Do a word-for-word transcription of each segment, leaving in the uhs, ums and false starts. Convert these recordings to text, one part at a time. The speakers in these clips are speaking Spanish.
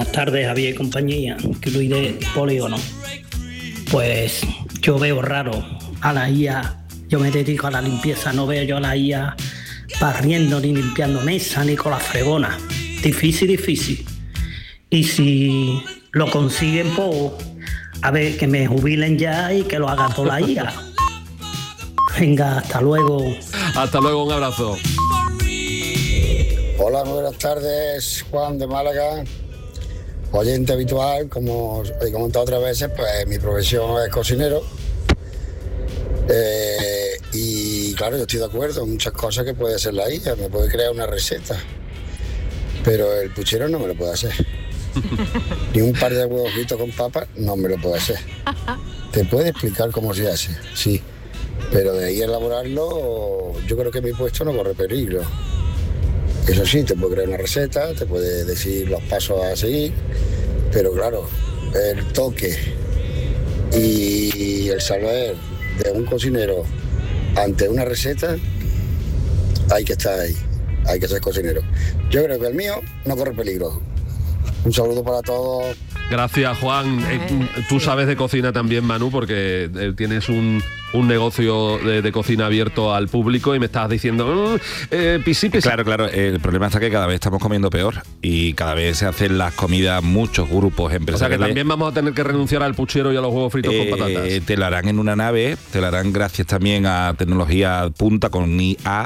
Buenas tardes, Javier y compañía, que Luis de Polígono. Pues yo veo raro a la I A, yo me dedico a la limpieza, no veo yo a la I A barriendo ni limpiando mesa ni con la fregona. Difícil, difícil. Y si lo consiguen, pues a ver, que me jubilen ya y que lo haga toda la I A. Venga, hasta luego. Hasta luego, un abrazo. Hola, muy buenas tardes, Juan de Málaga. Oyente habitual, como he comentado otras veces, pues mi profesión es cocinero. Eh, y claro, yo estoy de acuerdo en muchas cosas que puede hacer la I A, me puede crear una receta, pero el puchero no me lo puede hacer. Ni un par de huevos fritos con papas no me lo puede hacer. ¿Te puede explicar cómo se hace? Sí, pero de ahí a elaborarlo, yo creo que mi puesto no corre peligro. Eso sí, te puede crear una receta, te puede decir los pasos a seguir, pero claro, el toque y el saber de un cocinero ante una receta, hay que estar ahí, hay que ser cocinero. Yo creo que el mío no corre peligro. Un saludo para todos. Gracias, Juan. Eh, tú sabes de cocina también, Manu, porque eh, tienes un, un negocio de, de cocina abierto al público y me estás diciendo mm, eh, pisi, pisi. Claro, claro. El problema está que cada vez estamos comiendo peor y cada vez se hacen las comidas muchos grupos empresariales. O sea que también vamos a tener que renunciar al puchero y a los huevos fritos eh, con patatas. Te lo harán en una nave, te lo harán gracias también a tecnología punta con I A.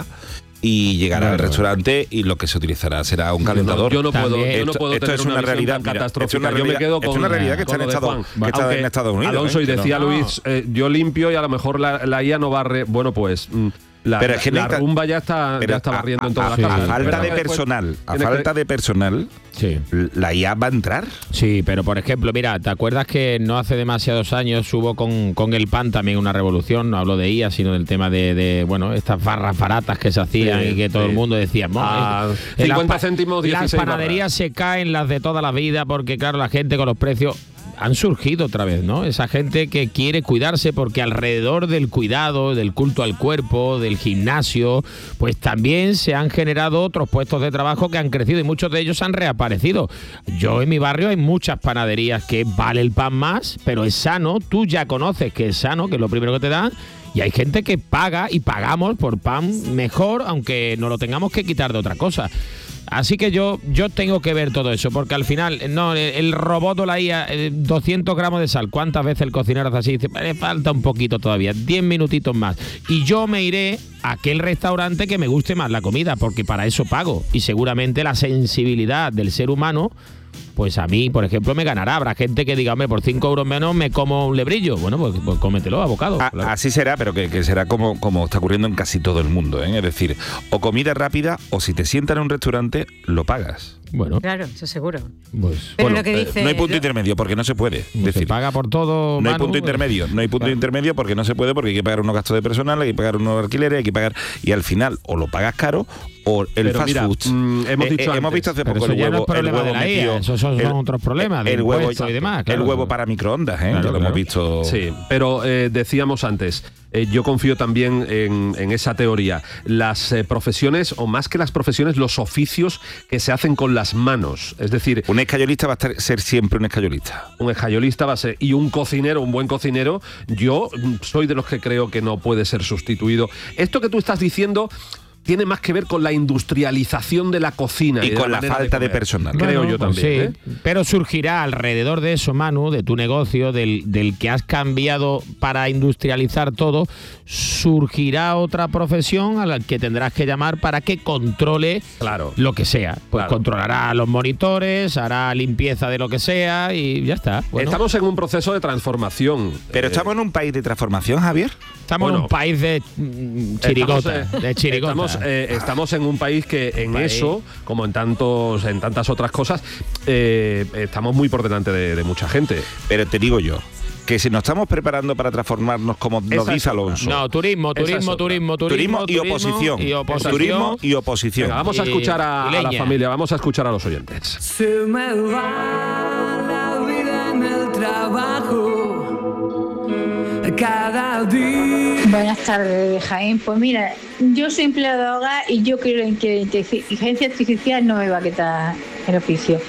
Y llegará Bueno, al restaurante y lo que se utilizará será un calentador. Yo no, yo no puedo, yo no esto, puedo esto tener es una, una realidad tan catastrófica. Mira, yo me quedo con, es una realidad que está en, Estado, que está en Estados Unidos. Alonso, ¿eh? y decía no. Luis, eh, yo limpio y a lo mejor la, la I A no barre. Bueno, pues la, pero es que la necesita, rumba ya está, ya está barriendo a, en todas a, las casas. A falta de después, personal, a falta que... de personal, sí. ¿La I A va a entrar? Sí, pero por ejemplo, mira, ¿te acuerdas que no hace demasiados años hubo con, con el pan también una revolución? No hablo de I A, sino del tema de, de bueno, estas barras baratas que se hacían sí, y que todo sí. el mundo decía, ah, cincuenta céntimos, dieciséis las panaderías barras. Se caen las de toda la vida porque, claro, la gente con los precios... Han surgido otra vez, ¿no? Esa gente que quiere cuidarse porque alrededor del cuidado, del culto al cuerpo, del gimnasio, pues también se han generado otros puestos de trabajo que han crecido y muchos de ellos han reaparecido. Yo en mi barrio hay muchas panaderías que vale el pan más, pero es sano, tú ya conoces que es sano, que es lo primero que te dan. Y hay gente que paga y pagamos por pan mejor, aunque nos lo tengamos que quitar de otra cosa. Así que yo yo tengo que ver todo eso, porque al final, no, el robot o la I A, doscientos gramos de sal, ¿cuántas veces el cocinero hace así? Dice, le falta un poquito todavía, diez minutitos más. Y yo me iré a aquel restaurante que me guste más la comida, porque para eso pago. Y seguramente la sensibilidad del ser humano, pues a mí, por ejemplo, me ganará. Habrá gente que diga, hombre, por cinco euros menos me como un lebrillo. Bueno, pues, pues cómetelo, abocado. A, claro. Así será, pero que, que será como, como está ocurriendo en casi todo el mundo, ¿eh? Es decir, o comida rápida, o si te sientan en un restaurante, lo pagas. Bueno, claro, eso seguro. Pues, pero bueno, lo que dice, eh, no hay punto lo... intermedio porque no se puede. No decir, se paga por todo. No Manu, hay punto pues, intermedio, no hay punto claro. intermedio porque no se puede, porque hay que pagar unos gastos de personal, hay que pagar unos alquileres, hay que pagar, y al final o lo pagas caro o el pero fast mira, food. Mm, hemos, dicho eh, hemos visto hace pero poco el huevo, no es el huevo de la I A, metido, esos son, el, son otros problemas, el huevo y demás. Claro. El huevo para microondas, ¿eh? Claro, que lo claro. hemos visto. Sí, pero eh, decíamos antes, eh, yo confío también en, en esa teoría. Las eh, profesiones, o más que las profesiones, los oficios que se hacen con las manos. Es decir, un escayolista va a estar, ser siempre un escayolista. Un escayolista va a ser, y un cocinero, un buen cocinero, yo soy de los que creo que no puede ser sustituido. Esto que tú estás diciendo tiene más que ver con la industrialización de la cocina. Y, y con la, la falta de, de personal. Creo bueno, yo pues también. Sí. ¿eh? Pero surgirá alrededor de eso, Manu, de tu negocio, del, del que has cambiado para industrializar todo, surgirá otra profesión a la que tendrás que llamar para que controle claro. lo que sea. Pues claro. controlará los monitores, hará limpieza de lo que sea y ya está. Bueno. Estamos en un proceso de transformación. Pero eh, estamos en un país de transformación, Javier. Estamos bueno, en un país de mm, chirigota, estamos, de chirigota. Estamos, eh, estamos en un país que en país. eso, como en tantos, en tantas otras cosas, eh, estamos muy por delante de, de mucha gente. Pero te digo yo, que si nos estamos preparando para transformarnos, como nos Esa dice Alonso. No, turismo, turismo, turismo, turismo, turismo y turismo oposición. Y oposición. Turismo y oposición. Venga, vamos a escuchar a, a la familia, vamos a escuchar a los oyentes. Se me va la vida en el trabajo cada día. Buenas tardes, Jaén. Pues mira, yo soy empleada de hogar y yo creo que la inteligencia artificial no me va a quitar el oficio.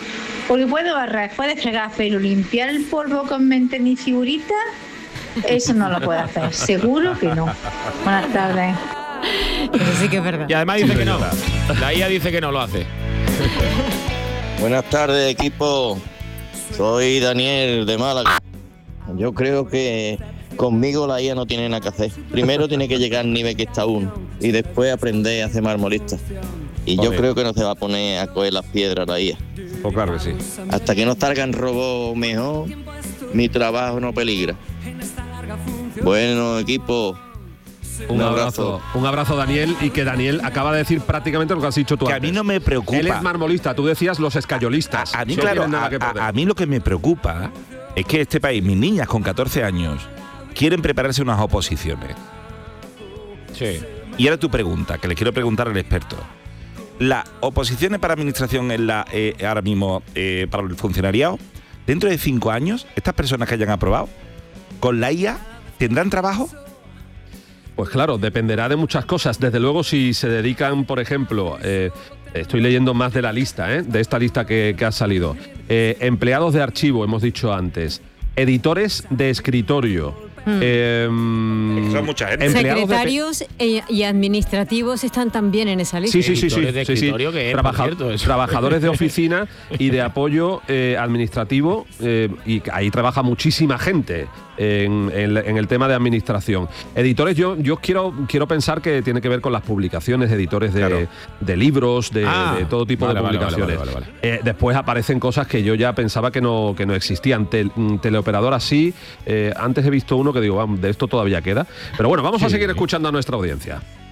Porque puede barrer, puede fregar, pero limpiar el polvo con mentén y figurita, eso no lo puede hacer. Seguro que no. Buenas tardes. Eso sí que es verdad. Y además dice que no. La I A dice que no lo hace. Buenas tardes, equipo. Soy Daniel de Málaga. Yo creo que conmigo la I A no tiene nada que hacer. Primero tiene que llegar al nivel que está uno y después aprender a hacer marmolista. Y yo Joder. creo que no se va a poner a coger las piedras la I A. Pues claro que sí. Hasta que no salgan robots mejor, mi trabajo no peligra. Bueno, equipo. Un abrazo. Un abrazo, Daniel, y que Daniel acaba de decir prácticamente lo que has dicho tú Que a antes. mí no me preocupa. Él es marmolista, tú decías los escayolistas. A, a mí, No claro, tienen nada a, que perder. a- a mí lo que me preocupa es que este país, mis niñas con catorce años, quieren prepararse unas oposiciones. Sí. Y ahora tu pregunta, que le quiero preguntar al experto. ¿Las oposiciones para administración en la, eh, ahora mismo eh, para el funcionariado, dentro de cinco años, estas personas que hayan aprobado, con la I A, tendrán trabajo? Pues claro, dependerá de muchas cosas. Desde luego, si se dedican, por ejemplo, eh, estoy leyendo más de la lista, ¿eh? de esta lista que, que ha salido. Eh, empleados de archivo, hemos dicho antes. Editores de escritorio. Mm. Eh, Son mucha gente. empleados de- Secretarios e- y administrativos están también en esa lista. Sí, sí, sí, sí, Editores de sí, sí. escritorio, que es, por Trabaja- cierto, eso. Trabajadores de oficina y de apoyo eh, administrativo, eh, y ahí trabaja muchísima gente en, en- en el tema de administración. Editores, yo, yo quiero, quiero pensar que tiene que ver con las publicaciones, editores de, Claro. de libros, de, Ah, de todo tipo vale, de vale, publicaciones. vale, vale, vale, Eh, después aparecen cosas que yo ya pensaba que no, que no existían. Tel- mm, teleoperadoras sí, eh, antes he visto uno que digo, "Vamos, de esto todavía queda". Pero bueno, vamos a Sí. seguir escuchando a nuestra audiencia.